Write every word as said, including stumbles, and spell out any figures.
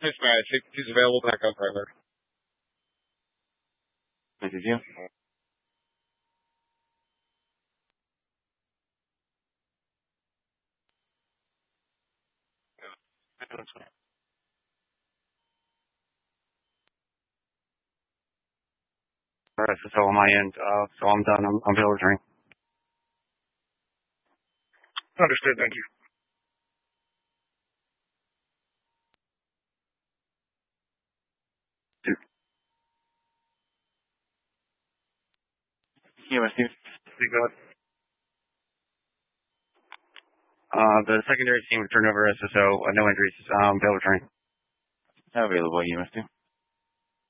Dispatch, safety's available, back up driver. This is you. Alright, so on my end, uh, so I'm done. I'm, I'm available to Understood, thank you. U S two. You got it. Uh, the secondary team turned over S S O, uh, no injuries, um, available to Available, U S two.